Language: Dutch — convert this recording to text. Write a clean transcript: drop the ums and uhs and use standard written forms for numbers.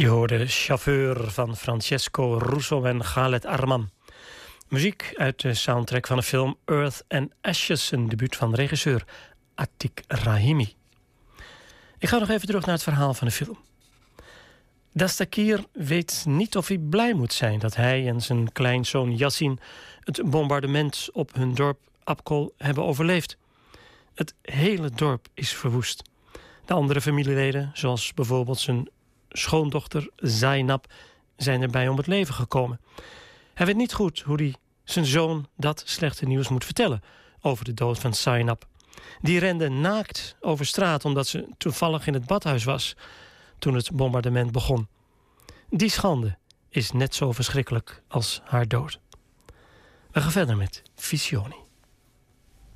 Je hoorde Chauffeur van Francesco Russo en Khaled Arman. Muziek uit de soundtrack van de film Earth and Ashes, een debuut van regisseur Atik Rahimi. Ik ga nog even terug naar het verhaal van de film. Dastakir weet niet of hij blij moet zijn dat hij en zijn kleinzoon Yassin het bombardement op hun dorp Abkol hebben overleefd. Het hele dorp is verwoest. De andere familieleden, zoals bijvoorbeeld zijn schoondochter Zainab, zijn erbij om het leven gekomen. Hij weet niet goed hoe hij zijn zoon dat slechte nieuws moet vertellen over de dood van Zainab. Die rende naakt over straat omdat ze toevallig in het badhuis was toen het bombardement begon. Die schande is net zo verschrikkelijk als haar dood. We gaan verder met Visioni.